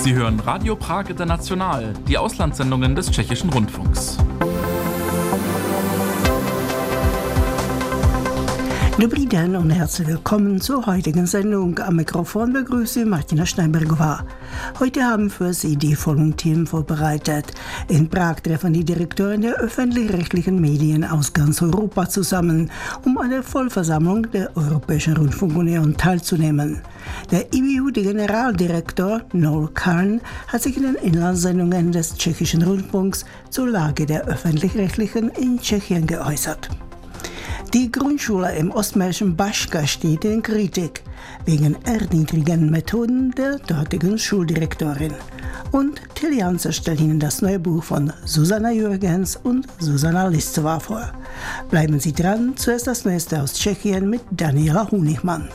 Sie hören Radio Prag International, die Auslandssendungen des Tschechischen Rundfunks. Dobrý den und herzlich willkommen zur heutigen Sendung. Am Mikrofon begrüße Martina Steinbergová. Heute haben für Sie die folgenden Themen vorbereitet. In Prag treffen die Direktoren der öffentlich-rechtlichen Medien aus ganz Europa zusammen, um an der Vollversammlung der Europäischen Rundfunkunion teilzunehmen. Der IBU-Generaldirektor Noel Karn hat sich in den Inlandssendungen des Tschechischen Rundfunks zur Lage der öffentlich-rechtlichen in Tschechien geäußert. Die Grundschule im ostmährischen Baška steht in Kritik wegen erniedrigenden Methoden der dortigen Schuldirektorin. Und Till Janse stellt Ihnen das neue Buch von Susanna Jürgens und Susanna Listová vor. Bleiben Sie dran, zuerst das Neueste aus Tschechien mit Daniela Honigmann.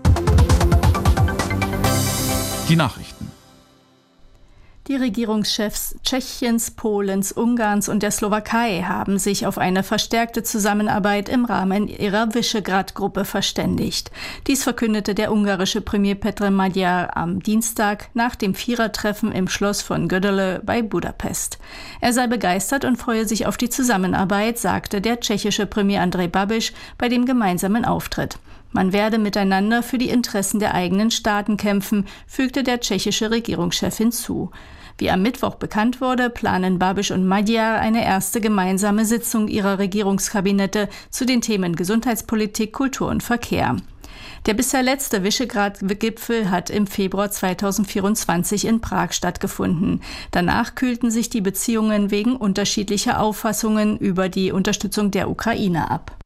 Die Nachrichten. Die Regierungschefs Tschechiens, Polens, Ungarns und der Slowakei haben sich auf eine verstärkte Zusammenarbeit im Rahmen ihrer Visegrad-Gruppe verständigt. Dies verkündete der ungarische Premier Petr Magyar am Dienstag nach dem Vierertreffen im Schloss von Gödöllő bei Budapest. Er sei begeistert und freue sich auf die Zusammenarbeit, sagte der tschechische Premier Andrej Babiš bei dem gemeinsamen Auftritt. Man werde miteinander für die Interessen der eigenen Staaten kämpfen, fügte der tschechische Regierungschef hinzu. Wie am Mittwoch bekannt wurde, planen Babiš und Magyar eine erste gemeinsame Sitzung ihrer Regierungskabinette zu den Themen Gesundheitspolitik, Kultur und Verkehr. Der bisher letzte Visegrad-Gipfel hat im Februar 2024 in Prag stattgefunden. Danach kühlten sich die Beziehungen wegen unterschiedlicher Auffassungen über die Unterstützung der Ukraine ab.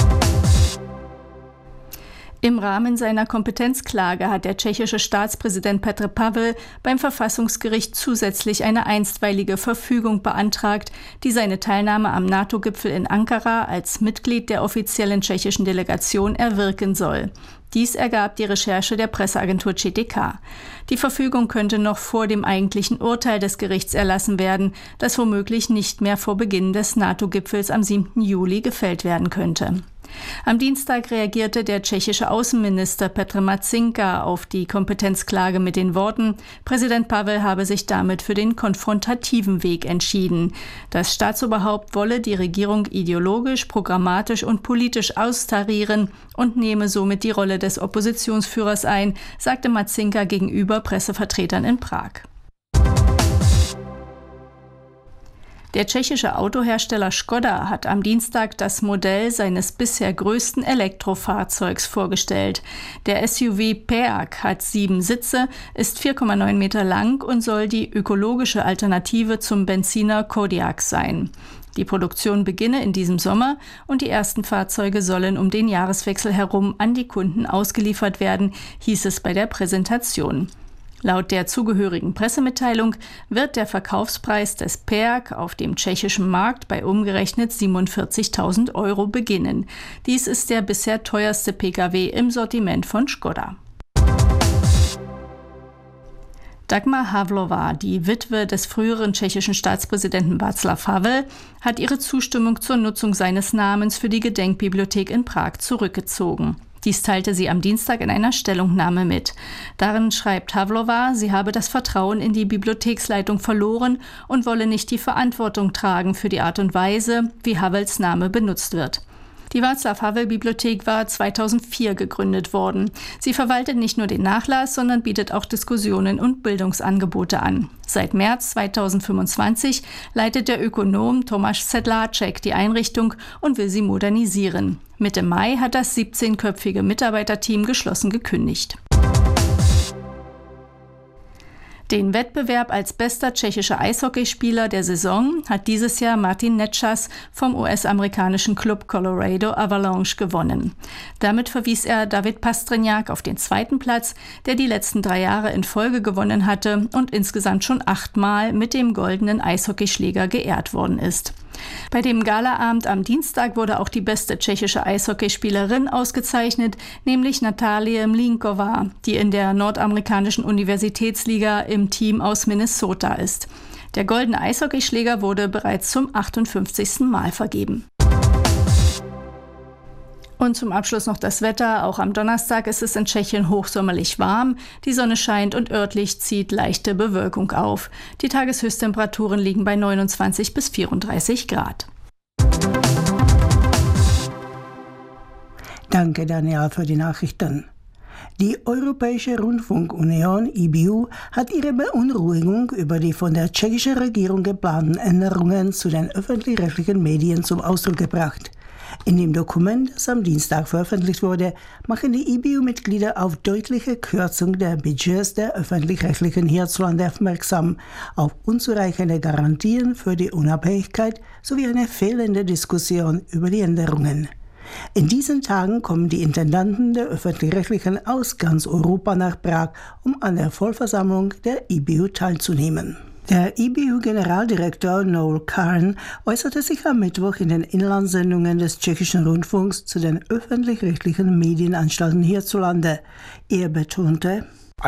Im Rahmen seiner Kompetenzklage hat der tschechische Staatspräsident Petr Pavel beim Verfassungsgericht zusätzlich eine einstweilige Verfügung beantragt, die seine Teilnahme am NATO-Gipfel in Ankara als Mitglied der offiziellen tschechischen Delegation erwirken soll. Dies ergab die Recherche der Presseagentur ČTK. Die Verfügung könnte noch vor dem eigentlichen Urteil des Gerichts erlassen werden, das womöglich nicht mehr vor Beginn des NATO-Gipfels am 7. Juli gefällt werden könnte. Am Dienstag reagierte der tschechische Außenminister Petr Marcinka auf die Kompetenzklage mit den Worten, Präsident Pavel habe sich damit für den konfrontativen Weg entschieden. Das Staatsoberhaupt wolle die Regierung ideologisch, programmatisch und politisch austarieren und nehme somit die Rolle des Oppositionsführers ein, sagte Marcinka gegenüber Pressevertretern in Prag. Der tschechische Autohersteller Škoda hat am Dienstag das Modell seines bisher größten Elektrofahrzeugs vorgestellt. Der SUV Peak hat 7 Sitze, ist 4,9 Meter lang und soll die ökologische Alternative zum Benziner Kodiaq sein. Die Produktion beginne in diesem Sommer und die ersten Fahrzeuge sollen um den Jahreswechsel herum an die Kunden ausgeliefert werden, hieß es bei der Präsentation. Laut der zugehörigen Pressemitteilung wird der Verkaufspreis des Peak auf dem tschechischen Markt bei umgerechnet 47.000 € beginnen. Dies ist der bisher teuerste Pkw im Sortiment von Škoda. Dagmar Havlová, die Witwe des früheren tschechischen Staatspräsidenten Václav Havel, hat ihre Zustimmung zur Nutzung seines Namens für die Gedenkbibliothek in Prag zurückgezogen. Dies teilte sie am Dienstag in einer Stellungnahme mit. Darin schreibt Havlová, sie habe das Vertrauen in die Bibliotheksleitung verloren und wolle nicht die Verantwortung tragen für die Art und Weise, wie Havels Name benutzt wird. Die Václav-Havel-Bibliothek war 2004 gegründet worden. Sie verwaltet nicht nur den Nachlass, sondern bietet auch Diskussionen und Bildungsangebote an. Seit März 2025 leitet der Ökonom Tomáš Sedláček die Einrichtung und will sie modernisieren. Mitte Mai hat das 17-köpfige Mitarbeiterteam geschlossen gekündigt. Den Wettbewerb als bester tschechischer Eishockeyspieler der Saison hat dieses Jahr Martin Necas vom US-amerikanischen Club Colorado Avalanche gewonnen. Damit verwies er David Pastrňák auf den 2. Platz, der die letzten 3 Jahre in Folge gewonnen hatte und insgesamt schon 8-mal mit dem goldenen Eishockeyschläger geehrt worden ist. Bei dem Galaabend am Dienstag wurde auch die beste tschechische Eishockeyspielerin ausgezeichnet, nämlich Natalie Mlíková, die in der nordamerikanischen Universitätsliga im Team aus Minnesota ist. Der goldene Eishockeyschläger wurde bereits zum 58. Mal vergeben. Und zum Abschluss noch das Wetter. Auch am Donnerstag ist es in Tschechien hochsommerlich warm. Die Sonne scheint und örtlich zieht leichte Bewölkung auf. Die Tageshöchsttemperaturen liegen bei 29 bis 34 Grad. Danke, Daniel, für die Nachrichten. Die Europäische Rundfunkunion, IBU, hat ihre Beunruhigung über die von der tschechischen Regierung geplanten Änderungen zu den öffentlich-rechtlichen Medien zum Ausdruck gebracht. In dem Dokument, das am Dienstag veröffentlicht wurde, machen die IBU-Mitglieder auf deutliche Kürzung der Budgets der öffentlich-rechtlichen hierzulande aufmerksam, auf unzureichende Garantien für die Unabhängigkeit sowie eine fehlende Diskussion über die Änderungen. In diesen Tagen kommen die Intendanten der öffentlich-rechtlichen aus ganz Europa nach Prag, um an der Vollversammlung der IBU teilzunehmen. Der IBU-Generaldirektor Noel Kern äußerte sich am Mittwoch in den Inlandssendungen des tschechischen Rundfunks zu den öffentlich-rechtlichen Medienanstalten hierzulande. Er betonte: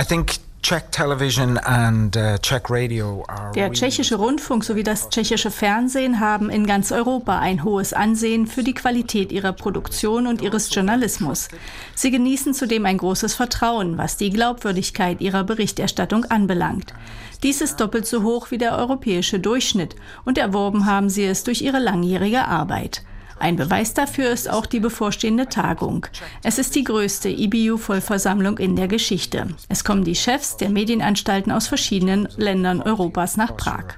Der tschechische Rundfunk sowie das tschechische Fernsehen haben in ganz Europa ein hohes Ansehen für die Qualität ihrer Produktion und ihres Journalismus. Sie genießen zudem ein großes Vertrauen, was die Glaubwürdigkeit ihrer Berichterstattung anbelangt. Dies ist doppelt so hoch wie der europäische Durchschnitt und erworben haben sie es durch ihre langjährige Arbeit. Ein Beweis dafür ist auch die bevorstehende Tagung. Es ist die größte IBU-Vollversammlung in der Geschichte. Es kommen die Chefs der Medienanstalten aus verschiedenen Ländern Europas nach Prag.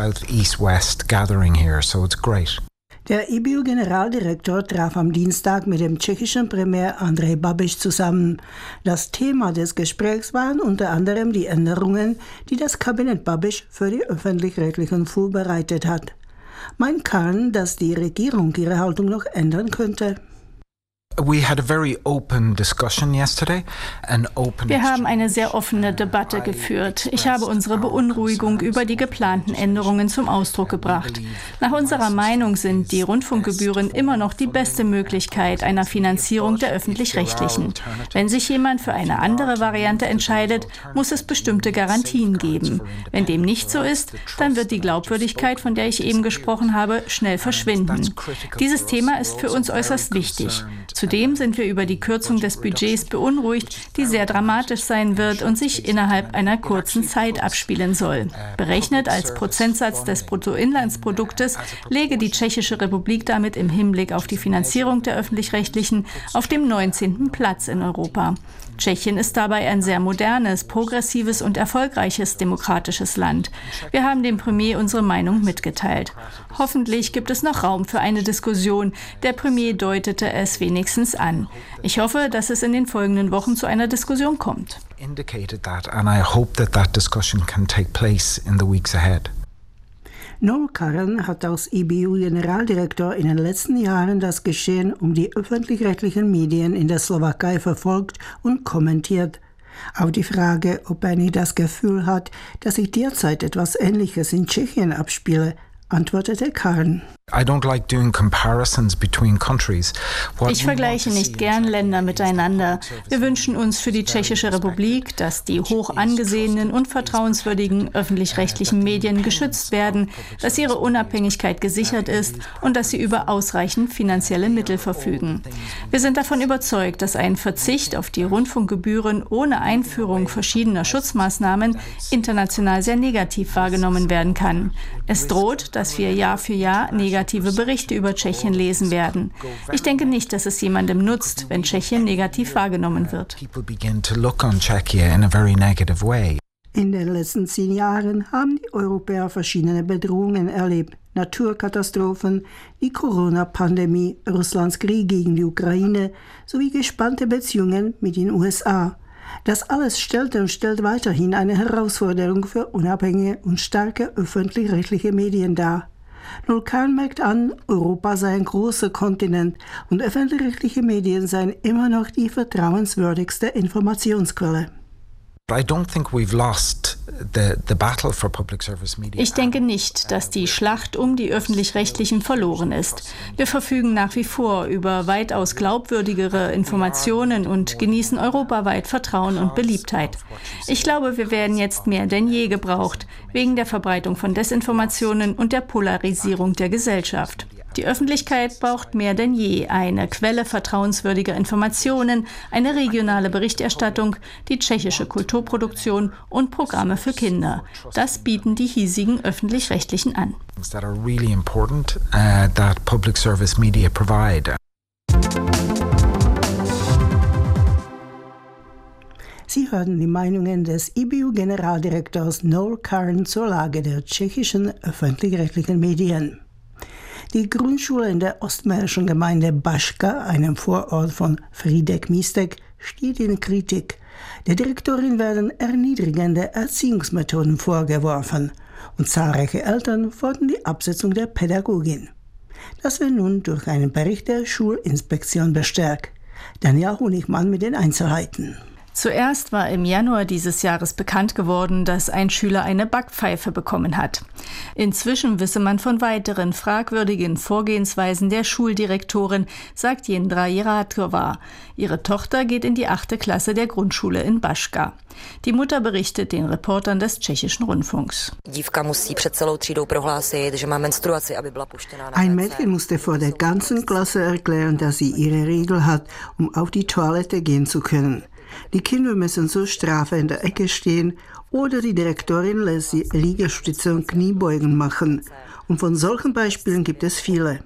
Der IBU-Generaldirektor traf am Dienstag mit dem tschechischen Premier Andrej Babiš zusammen. Das Thema des Gesprächs waren unter anderem die Änderungen, die das Kabinett Babiš für die öffentlich-rechtlichen vorbereitet hat. Meint Kern, dass die Regierung ihre Haltung noch ändern könnte? Wir haben eine sehr offene Debatte geführt. Ich habe unsere Beunruhigung über die geplanten Änderungen zum Ausdruck gebracht. Nach unserer Meinung sind die Rundfunkgebühren immer noch die beste Möglichkeit einer Finanzierung der Öffentlich-Rechtlichen. Wenn sich jemand für eine andere Variante entscheidet, muss es bestimmte Garantien geben. Wenn dem nicht so ist, dann wird die Glaubwürdigkeit, von der ich eben gesprochen habe, schnell verschwinden. Dieses Thema ist für uns äußerst wichtig. Zudem sind wir über die Kürzung des Budgets beunruhigt, die sehr dramatisch sein wird und sich innerhalb einer kurzen Zeit abspielen soll. Berechnet als Prozentsatz des Bruttoinlandsproduktes läge die Tschechische Republik damit im Hinblick auf die Finanzierung der Öffentlich-Rechtlichen auf dem 19. Platz in Europa. Tschechien ist dabei ein sehr modernes, progressives und erfolgreiches demokratisches Land. Wir haben dem Premier unsere Meinung mitgeteilt. Hoffentlich gibt es noch Raum für eine Diskussion. Der Premier deutete es wenigstens an. Ich hoffe, dass es in den folgenden Wochen zu einer Diskussion kommt. Noel Kern hat als IBU-Generaldirektor in den letzten Jahren das Geschehen um die öffentlich-rechtlichen Medien in der Slowakei verfolgt und kommentiert. Auf die Frage, ob er nicht das Gefühl hat, dass sich derzeit etwas Ähnliches in Tschechien abspiele, antwortete Kern: Ich vergleiche nicht gern Länder miteinander. Wir wünschen uns für die Tschechische Republik, dass die hoch angesehenen und vertrauenswürdigen öffentlich-rechtlichen Medien geschützt werden, dass ihre Unabhängigkeit gesichert ist und dass sie über ausreichend finanzielle Mittel verfügen. Wir sind davon überzeugt, dass ein Verzicht auf die Rundfunkgebühren ohne Einführung verschiedener Schutzmaßnahmen international sehr negativ wahrgenommen werden kann. Es droht, dass wir Jahr für Jahr negative Berichte über Tschechien lesen werden. Ich denke nicht, dass es jemandem nutzt, wenn Tschechien negativ wahrgenommen wird. In den letzten 10 Jahren haben die Europäer verschiedene Bedrohungen erlebt. Naturkatastrophen, die Corona-Pandemie, Russlands Krieg gegen die Ukraine sowie gespannte Beziehungen mit den USA. Das alles stellte und stellt weiterhin eine Herausforderung für unabhängige und starke öffentlich-rechtliche Medien dar. Noel Kern merkt an, Europa sei ein großer Kontinent und öffentlich-rechtliche Medien seien immer noch die vertrauenswürdigste Informationsquelle. Ich denke nicht, dass die Schlacht um die Öffentlich-Rechtlichen verloren ist. Wir verfügen nach wie vor über weitaus glaubwürdigere Informationen und genießen europaweit Vertrauen und Beliebtheit. Ich glaube, wir werden jetzt mehr denn je gebraucht, wegen der Verbreitung von Desinformationen und der Polarisierung der Gesellschaft. Die Öffentlichkeit braucht mehr denn je eine Quelle vertrauenswürdiger Informationen, eine regionale Berichterstattung, die tschechische Kulturproduktion und Programme für Kinder. Das bieten die hiesigen Öffentlich-Rechtlichen an. Sie hörten die Meinungen des IBU-Generaldirektors Noel Karn zur Lage der tschechischen öffentlich-rechtlichen Medien. Die Grundschule in der ostmährischen Gemeinde Baška, einem Vorort von Frýdek-Místek, steht in Kritik. Der Direktorin werden erniedrigende Erziehungsmethoden vorgeworfen und zahlreiche Eltern fordern die Absetzung der Pädagogin. Das wird nun durch einen Bericht der Schulinspektion bestärkt. Daniela Honigmann mit den Einzelheiten. Zuerst war im Januar dieses Jahres bekannt geworden, dass ein Schüler eine Backpfeife bekommen hat. Inzwischen wisse man von weiteren fragwürdigen Vorgehensweisen der Schuldirektorin, sagt Jendra Jirátová. Ihre Tochter geht in die 8. Klasse der Grundschule in Baška. Die Mutter berichtet den Reportern des tschechischen Rundfunks. Ein Mädchen musste vor der ganzen Klasse erklären, dass sie ihre Regel hat, um auf die Toilette gehen zu können. Die Kinder müssen zur Strafe in der Ecke stehen oder die Direktorin lässt sie Liegestütze und Kniebeugen machen. Und von solchen Beispielen gibt es viele.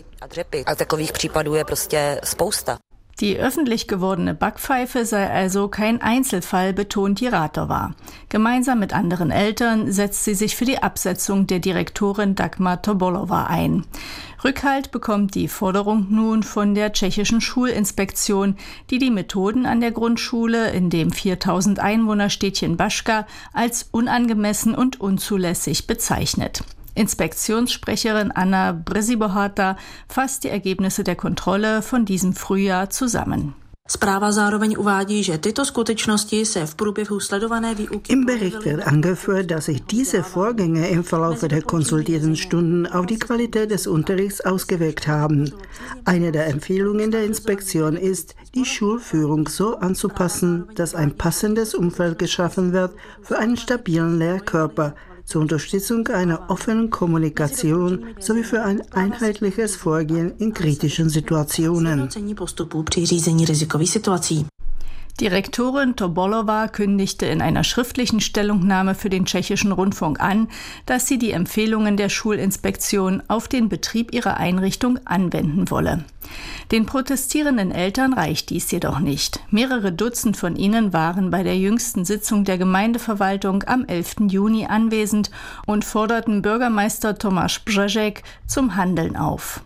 Die öffentlich gewordene Backpfeife sei also kein Einzelfall, betont Jirátová. Gemeinsam mit anderen Eltern setzt sie sich für die Absetzung der Direktorin Dagmar Tobolova ein. Rückhalt bekommt die Forderung nun von der tschechischen Schulinspektion, die die Methoden an der Grundschule in dem 4000 Einwohnerstädtchen Baška als unangemessen und unzulässig bezeichnet. Inspektionssprecherin Anna Brzibohata fasst die Ergebnisse der Kontrolle von diesem Frühjahr zusammen. Im Bericht wird angeführt, dass sich diese Vorgänge im Verlauf der konsultierten Stunden auf die Qualität des Unterrichts ausgewirkt haben. Eine der Empfehlungen der Inspektion ist, die Schulführung so anzupassen, dass ein passendes Umfeld geschaffen wird für einen stabilen Lehrkörper, zur Unterstützung einer offenen Kommunikation sowie für ein einheitliches Vorgehen in kritischen Situationen. Direktorin Tobolova kündigte in einer schriftlichen Stellungnahme für den tschechischen Rundfunk an, dass sie die Empfehlungen der Schulinspektion auf den Betrieb ihrer Einrichtung anwenden wolle. Den protestierenden Eltern reicht dies jedoch nicht. Mehrere Dutzend von ihnen waren bei der jüngsten Sitzung der Gemeindeverwaltung am 11. Juni anwesend und forderten Bürgermeister Tomáš Břežek zum Handeln auf.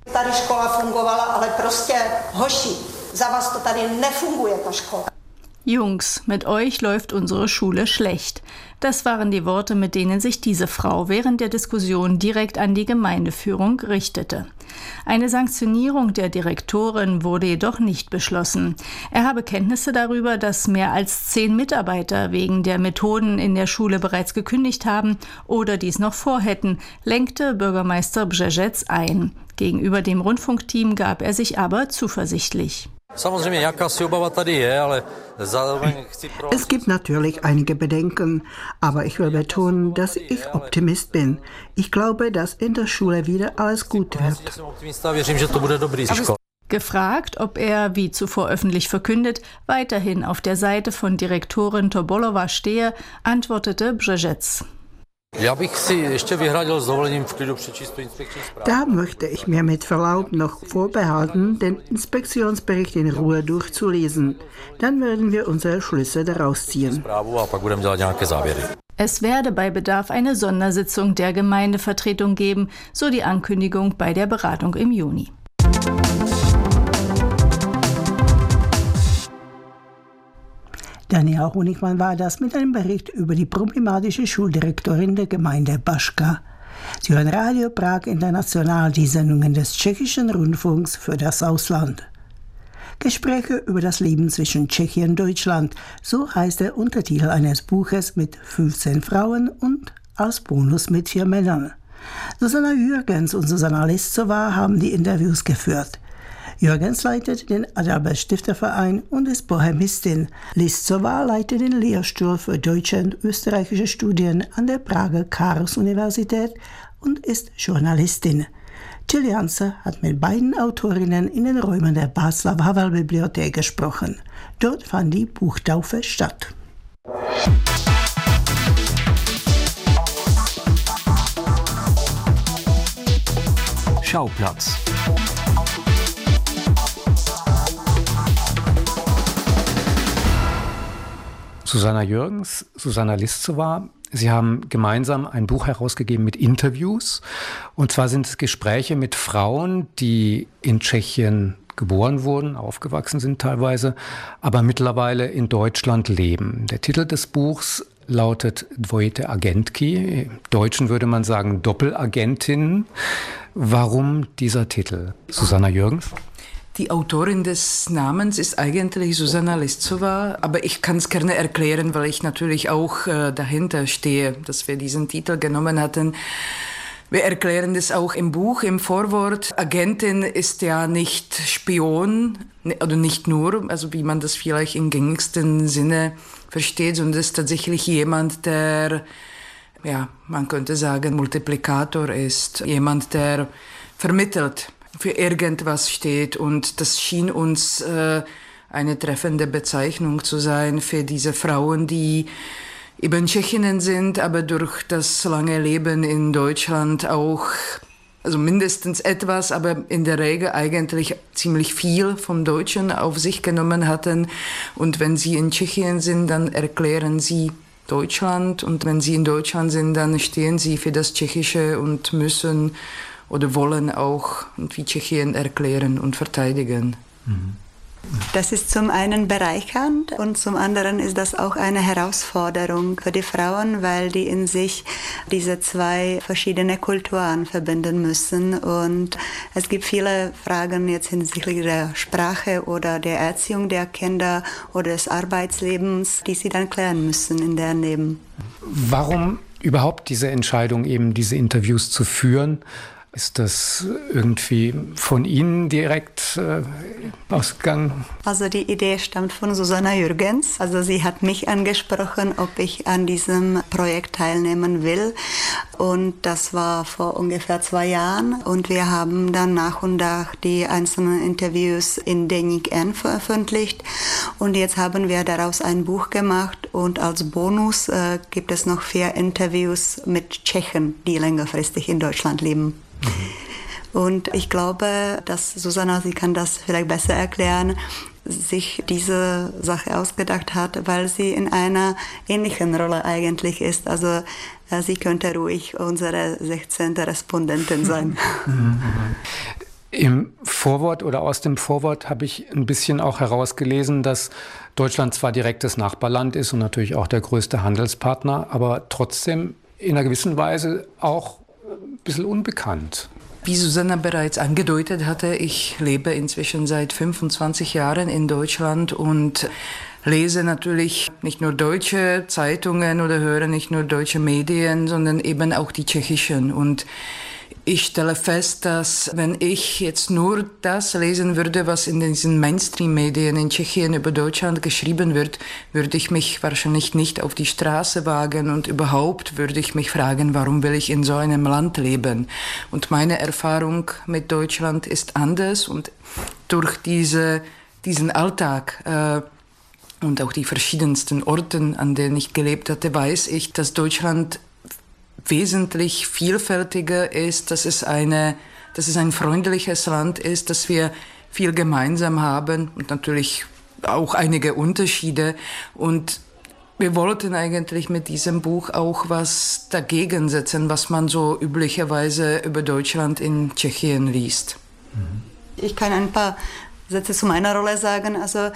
Jungs, mit euch läuft unsere Schule schlecht. Das waren die Worte, mit denen sich diese Frau während der Diskussion direkt an die Gemeindeführung richtete. Eine Sanktionierung der Direktorin wurde jedoch nicht beschlossen. Er habe Kenntnisse darüber, dass mehr als 10 Mitarbeiter wegen der Methoden in der Schule bereits gekündigt haben oder dies noch vorhätten, lenkte Bürgermeister Břežec ein. Gegenüber dem Rundfunkteam gab er sich aber zuversichtlich. Es gibt natürlich einige Bedenken, aber ich will betonen, dass ich Optimist bin. Ich glaube, dass in der Schule wieder alles gut wird. Gefragt, ob er, wie zuvor öffentlich verkündet, weiterhin auf der Seite von Direktorin Tobolova stehe, antwortete Břežec. Da möchte ich mir mit Verlaub noch vorbehalten, den Inspektionsbericht in Ruhe durchzulesen. Dann werden wir unsere Schlüsse daraus ziehen. Es werde bei Bedarf eine Sondersitzung der Gemeindevertretung geben, so die Ankündigung bei der Beratung im Juni. Daniela Honigmann war das mit einem Bericht über die problematische Schuldirektorin der Gemeinde Baška. Sie hören Radio Prag International, die Sendungen des tschechischen Rundfunks für das Ausland. Gespräche über das Leben zwischen Tschechien und Deutschland, so heißt der Untertitel eines Buches mit 15 Frauen und als Bonus mit 4 Männern. Susanna Jürgens und Susanna Liszowa haben die Interviews geführt. Jürgens leitet den Adalbert Stifterverein und ist Bohemistin. Liszowa leitet den Lehrstuhl für deutsche und österreichische Studien an der Prager Karls-Universität und ist Journalistin. Jill Janse hat mit beiden Autorinnen in den Räumen der Václav Havel-Bibliothek gesprochen. Dort fand die Buchtaufe statt. Schauplatz. Susanna Jürgens, Susanna Liszowa, Sie haben gemeinsam ein Buch herausgegeben mit Interviews. Und zwar sind es Gespräche mit Frauen, die in Tschechien geboren wurden, aufgewachsen sind teilweise, aber mittlerweile in Deutschland leben. Der Titel des Buchs lautet Dvojité agentky. Im Deutschen würde man sagen Doppelagentin. Warum dieser Titel? Susanna Jürgens? Die Autorin des Namens ist eigentlich Susanna Liszowa, aber ich kann es gerne erklären, weil ich natürlich auch dahinter stehe, dass wir diesen Titel genommen hatten. Wir erklären das auch im Buch, im Vorwort. Agentin ist ja nicht Spion, oder nicht nur, also wie man das vielleicht im gängigsten Sinne versteht, sondern es ist tatsächlich jemand, der, ja, man könnte sagen, Multiplikator ist, jemand, der vermittelt, für irgendwas steht, und das schien uns eine treffende Bezeichnung zu sein für diese Frauen, die eben Tschechinnen sind, aber durch das lange Leben in Deutschland auch, also mindestens etwas, aber in der Regel eigentlich ziemlich viel vom Deutschen auf sich genommen hatten. Und wenn sie in Tschechien sind, dann erklären sie Deutschland, und wenn sie in Deutschland sind, dann stehen sie für das Tschechische und müssen oder wollen auch wie Tschechien erklären und verteidigen. Das ist zum einen bereichernd und zum anderen ist das auch eine Herausforderung für die Frauen, weil die in sich diese zwei verschiedene Kulturen verbinden müssen. Und es gibt viele Fragen jetzt hinsichtlich der Sprache oder der Erziehung der Kinder oder des Arbeitslebens, die sie dann klären müssen in deren Leben. Warum überhaupt diese Entscheidung, eben diese Interviews zu führen? Ist das irgendwie von Ihnen direkt ausgegangen? Also die Idee stammt von Susanna Jürgens. Also sie hat mich angesprochen, ob ich an diesem Projekt teilnehmen will. Und das war vor ungefähr 2 Jahren. Und wir haben dann nach und nach die einzelnen Interviews in Deník N veröffentlicht. Und jetzt haben wir daraus ein Buch gemacht. Und als Bonus gibt es noch 4 Interviews mit Tschechen, die längerfristig in Deutschland leben. Und ich glaube, dass Susanna, sie kann das vielleicht besser erklären, sich diese Sache ausgedacht hat, weil sie in einer ähnlichen Rolle eigentlich ist. Also sie könnte ruhig unsere 16. Respondentin sein. Im Vorwort oder aus dem Vorwort habe ich ein bisschen auch herausgelesen, dass Deutschland zwar direktes Nachbarland ist und natürlich auch der größte Handelspartner, aber trotzdem in einer gewissen Weise auch ein bisschen unbekannt. Wie Susanna bereits angedeutet hatte, ich lebe inzwischen seit 25 Jahren in Deutschland und lese natürlich nicht nur deutsche Zeitungen oder höre nicht nur deutsche Medien, sondern eben auch die tschechischen. Und ich stelle fest, dass wenn ich jetzt nur das lesen würde, was in diesen Mainstream-Medien in Tschechien über Deutschland geschrieben wird, würde ich mich wahrscheinlich nicht auf die Straße wagen und überhaupt würde ich mich fragen, warum will ich in so einem Land leben? Und meine Erfahrung mit Deutschland ist anders und durch diesen Alltag und auch die verschiedensten Orten, an denen ich gelebt hatte, weiß ich, dass Deutschland wesentlich vielfältiger ist, dass es ein freundliches Land ist, dass wir viel gemeinsam haben und natürlich auch einige Unterschiede. Und wir wollten eigentlich mit diesem Buch auch was dagegen setzen, was man so üblicherweise über Deutschland in Tschechien liest. Ich kann ein paar Sätze zu meiner Rolle sagen. Also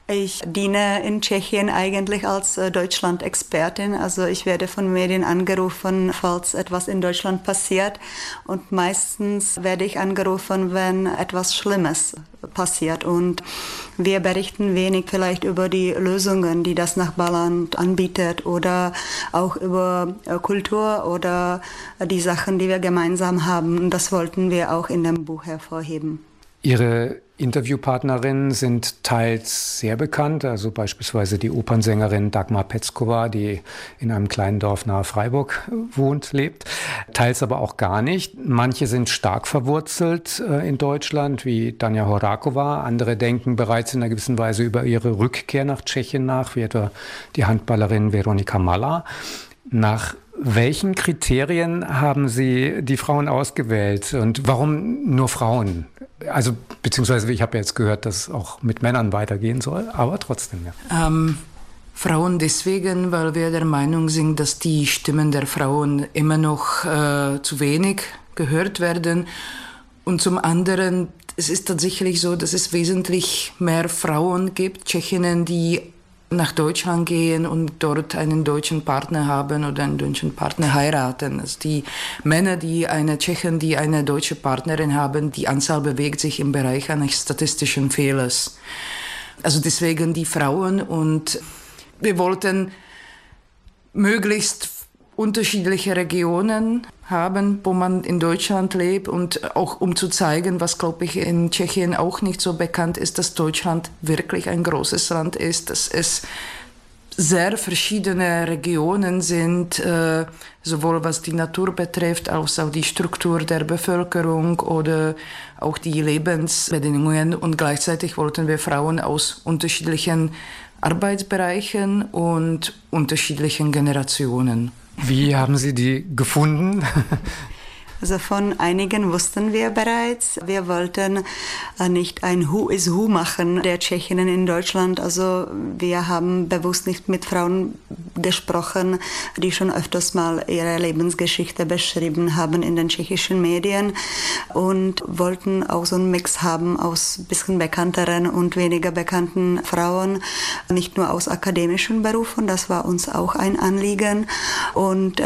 Ich diene in Tschechien eigentlich als Deutschland-Expertin. Also ich werde von Medien angerufen, falls etwas in Deutschland passiert. Und meistens werde ich angerufen, wenn etwas Schlimmes passiert. Und wir berichten wenig vielleicht über die Lösungen, die das Nachbarland anbietet oder auch über Kultur oder die Sachen, die wir gemeinsam haben. Und das wollten wir auch in dem Buch hervorheben. Ihre Interviewpartnerinnen sind teils sehr bekannt, also beispielsweise die Opernsängerin Dagmar Petzkova, die in einem kleinen Dorf nahe Freiburg lebt, teils aber auch gar nicht. Manche sind stark verwurzelt in Deutschland, wie Danja Horáková. Andere denken bereits in einer gewissen Weise über ihre Rückkehr nach Tschechien nach, wie etwa die Handballerin Veronika Malla. Nach welchen Kriterien haben Sie die Frauen ausgewählt und warum nur Frauen? Also beziehungsweise ich habe jetzt gehört, dass es auch mit Männern weitergehen soll, aber trotzdem. Ja. Frauen deswegen, weil wir der Meinung sind, dass die Stimmen der Frauen immer noch zu wenig gehört werden. Und zum anderen, es ist tatsächlich so, dass es wesentlich mehr Frauen gibt, Tschechinnen, die nach Deutschland gehen und dort einen deutschen Partner haben oder einen deutschen Partner heiraten. Also die Männer, die eine Tschechin, die eine deutsche Partnerin haben, die Anzahl bewegt sich im Bereich eines statistischen Fehlers. Also deswegen die Frauen, und wir wollten möglichst unterschiedliche Regionen haben, wo man in Deutschland lebt, und auch um zu zeigen, was, glaube ich, in Tschechien auch nicht so bekannt ist, dass Deutschland wirklich ein großes Land ist, dass es sehr verschiedene Regionen sind, sowohl was die Natur betrifft, als auch die Struktur der Bevölkerung oder auch die Lebensbedingungen. Und gleichzeitig wollten wir Frauen aus unterschiedlichen Arbeitsbereichen und unterschiedlichen Generationen. Wie haben Sie die gefunden? Also von einigen wussten wir bereits. Wir wollten nicht ein Who is Who machen der Tschechinnen in Deutschland. Also wir haben bewusst nicht mit Frauen gesprochen, die schon öfters mal ihre Lebensgeschichte beschrieben haben in den tschechischen Medien, und wollten auch so einen Mix haben aus ein bisschen bekannteren und weniger bekannten Frauen, nicht nur aus akademischen Berufen. Das war uns auch ein Anliegen. Und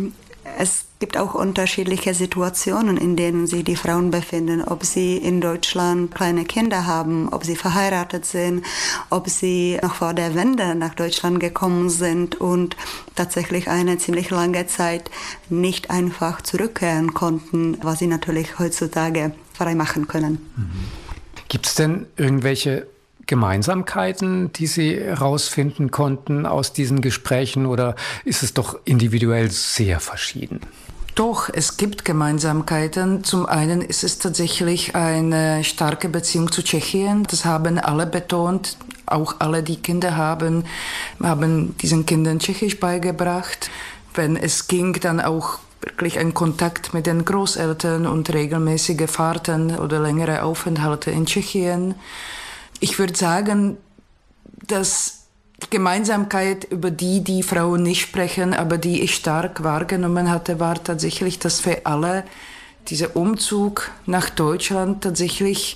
es gibt auch unterschiedliche Situationen, in denen sich die Frauen befinden, ob sie in Deutschland kleine Kinder haben, ob sie verheiratet sind, ob sie noch vor der Wende nach Deutschland gekommen sind und tatsächlich eine ziemlich lange Zeit nicht einfach zurückkehren konnten, was sie natürlich heutzutage frei machen können. Gibt es denn irgendwelche Gemeinsamkeiten, die Sie herausfinden konnten aus diesen Gesprächen, oder ist es doch individuell sehr verschieden? Doch, es gibt Gemeinsamkeiten. Zum einen ist es tatsächlich eine starke Beziehung zu Tschechien. Das haben alle betont. Auch alle, die Kinder haben diesen Kindern Tschechisch beigebracht. Wenn es ging, dann auch wirklich ein Kontakt mit den Großeltern und regelmäßige Fahrten oder längere Aufenthalte in Tschechien. Ich würde sagen, dass die Gemeinsamkeit, über die Frauen nicht sprechen, aber die ich stark wahrgenommen hatte, war tatsächlich, dass für alle dieser Umzug nach Deutschland tatsächlich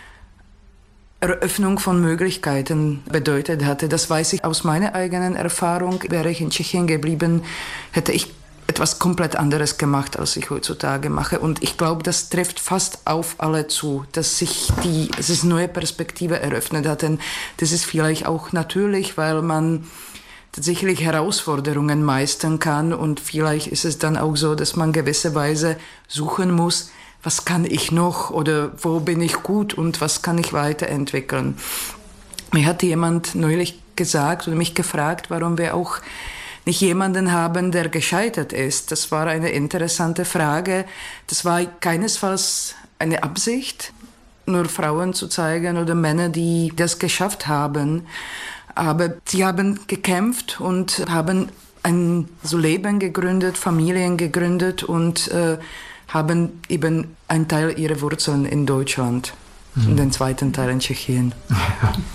Eröffnung von Möglichkeiten bedeutet hatte. Das weiß ich aus meiner eigenen Erfahrung. Wäre ich in Tschechien geblieben, hätte ich etwas komplett anderes gemacht, als ich heutzutage mache. Und ich glaube, das trifft fast auf alle zu, dass sich es neue Perspektive eröffnet hat. Und das ist vielleicht auch natürlich, weil man tatsächlich Herausforderungen meistern kann. Und vielleicht ist es dann auch so, dass man gewisserweise suchen muss, was kann ich noch oder wo bin ich gut und was kann ich weiterentwickeln. Mir hat jemand neulich gesagt oder mich gefragt, warum wir auch nicht jemanden haben, der gescheitert ist. Das war eine interessante Frage. Das war keinesfalls eine Absicht, nur Frauen zu zeigen oder Männer, die das geschafft haben. Aber sie haben gekämpft und haben ein Leben gegründet, Familien gegründet und haben eben einen Teil ihrer Wurzeln in Deutschland und den zweiten Teil in Tschechien.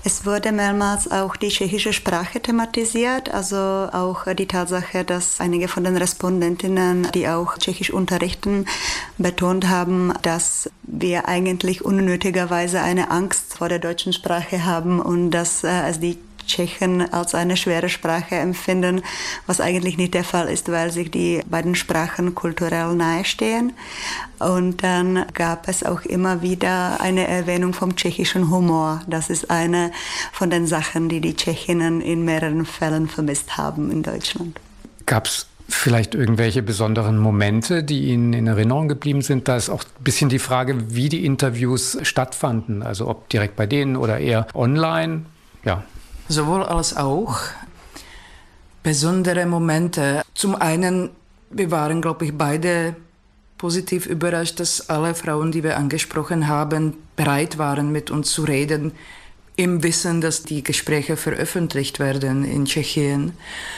Es wurde mehrmals auch die tschechische Sprache thematisiert, also auch die Tatsache, dass einige von den Respondentinnen, die auch Tschechisch unterrichten, betont haben, dass wir eigentlich unnötigerweise eine Angst vor der deutschen Sprache haben und dass es die Tschechen als eine schwere Sprache empfinden, was eigentlich nicht der Fall ist, weil sich die beiden Sprachen kulturell nahestehen. Und dann gab es auch immer wieder eine Erwähnung vom tschechischen Humor. Das ist eine von den Sachen, die die Tschechinnen in mehreren Fällen vermisst haben in Deutschland. Gab es vielleicht irgendwelche besonderen Momente, die Ihnen in Erinnerung geblieben sind? Da ist auch ein bisschen die Frage, wie die Interviews stattfanden. Also ob direkt bei denen oder eher online. Ja. Sowohl als auch. Besondere Momente. Zum einen, wir waren, glaube ich, beide positiv überrascht, dass alle Frauen, die wir angesprochen haben, bereit waren, mit uns zu reden, im Wissen, dass die Gespräche veröffentlicht werden in Tschechien.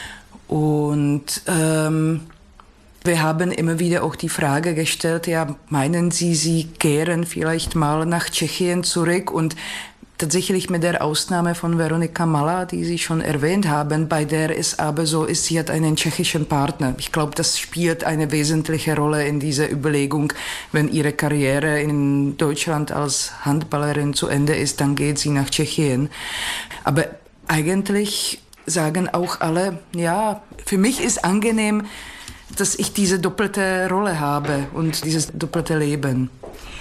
Und wir haben immer wieder auch die Frage gestellt, ja, meinen Sie, Sie kehren vielleicht mal nach Tschechien zurück? Und tatsächlich mit der Ausnahme von Veronika Mala, die Sie schon erwähnt haben, bei der es aber so ist, sie hat einen tschechischen Partner. Ich glaube, das spielt eine wesentliche Rolle in dieser Überlegung. Wenn ihre Karriere in Deutschland als Handballerin zu Ende ist, dann geht sie nach Tschechien. Aber eigentlich sagen auch alle, ja, für mich ist angenehm, dass ich diese doppelte Rolle habe und dieses doppelte Leben.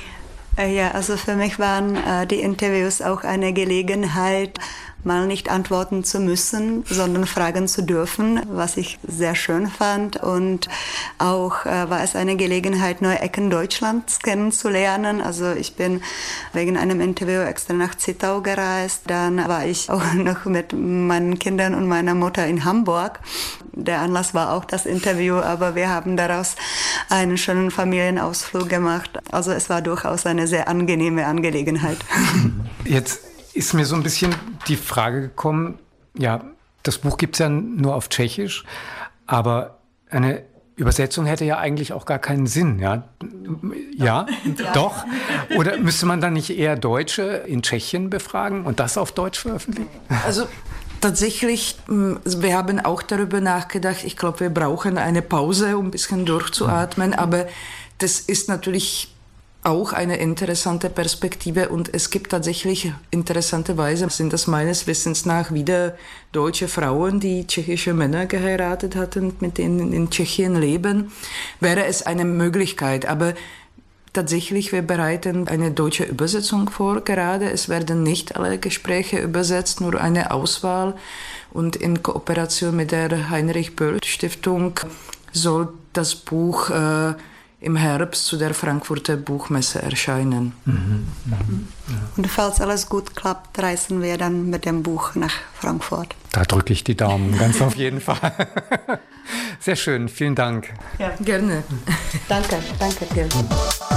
Ja, also für mich waren die Interviews auch eine Gelegenheit, mal nicht antworten zu müssen, sondern fragen zu dürfen, was ich sehr schön fand. Und auch war es eine Gelegenheit, neue Ecken Deutschlands kennenzulernen. Also ich bin wegen einem Interview extra nach Zittau gereist. Dann war ich auch noch mit meinen Kindern und meiner Mutter in Hamburg. Der Anlass war auch das Interview, aber wir haben daraus einen schönen Familienausflug gemacht. Also es war durchaus eine sehr angenehme Angelegenheit. Jetzt ist mir so ein bisschen die Frage gekommen, ja, das Buch gibt es ja nur auf Tschechisch, aber eine Übersetzung hätte ja eigentlich auch gar keinen Sinn, ja? Ja, doch? Oder müsste man dann nicht eher Deutsche in Tschechien befragen und das auf Deutsch veröffentlichen? Also tatsächlich, wir haben auch darüber nachgedacht. Ich glaube, wir brauchen eine Pause, um ein bisschen durchzuatmen, aber das ist natürlich auch eine interessante Perspektive und es gibt tatsächlich interessanterweise, sind das meines Wissens nach wieder deutsche Frauen, die tschechische Männer geheiratet hatten, mit denen in Tschechien leben, wäre es eine Möglichkeit, aber tatsächlich, wir bereiten eine deutsche Übersetzung vor gerade. Es werden nicht alle Gespräche übersetzt, nur eine Auswahl und in Kooperation mit der Heinrich-Böll-Stiftung soll das Buch im Herbst zu der Frankfurter Buchmesse erscheinen. Und falls alles gut klappt, reisen wir dann mit dem Buch nach Frankfurt. Da drücke ich die Daumen, ganz auf jeden Fall. Sehr schön, vielen Dank. Ja, gerne. Danke, danke dir.